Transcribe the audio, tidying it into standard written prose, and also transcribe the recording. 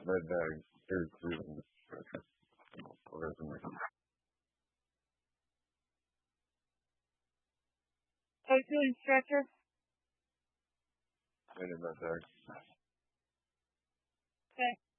Med bag is doing stretcher. Or isn't it? Who's doing stretcher? I need med bag. Okay.